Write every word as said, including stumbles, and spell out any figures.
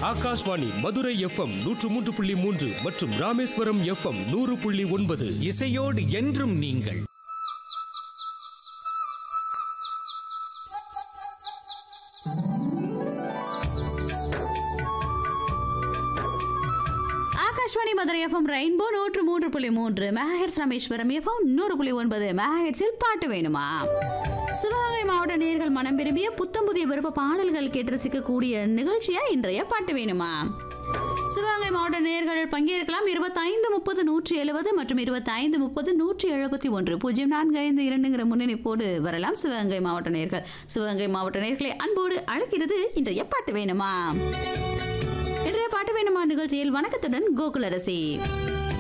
Akashvani Madurai FM நூற்று மூன்று புள்ளி மூன்று மற்றும் ராமேஸ்வரம் எஃப்எம் நூறு புள்ளி ஒன்பது. இசையோடு என்றும் நீங்கள். ஆகாஷ்வாணி மதுரை எஃப்எம் ரெயின்போ நூற்று மூன்று புள்ளி மூன்று மெகாஹெர்ட்ஸ், ராமேஸ்வரம் எஃப்எம் நூறு புள்ளி ஒன்பது மெகாஹெர்ட்ஸில் பாட்டு வேணுமா? சிவகங்கை மாவட்ட நேயர்கள் மனம் விரும்பிய புத்தம் புதிய விருப்ப பாடல்கள் கேட்டு ரசிக்கக்கூடிய நிகழ்ச்சியா இன்றைய பாட்டு வேணுமா? சிவகங்கை மாவட்ட நேயர்கள் பங்கேற்கலாம். இருபத்தைந்து முப்பது நூற்றி எழுபது மற்றும் இருபத்தைந்து முப்பது நூற்றி எழுபத்தி ஒன்று பூஜ்ஜியம் நான்கு ஐந்து இரண்டுங்கிற முன்னணிப்போடு வரலாம். சிவகங்கை மாவட்ட நேயர்கள் சிவகங்கை மாவட்ட நேயர்களை அன்போடு அழைக்கிறது இன்றைய பாட்டு வேணுமா. இன்றைய பாட்டு வேணுமா நிகழ்ச்சியில் வணக்கத்துடன் கோகுலரசி.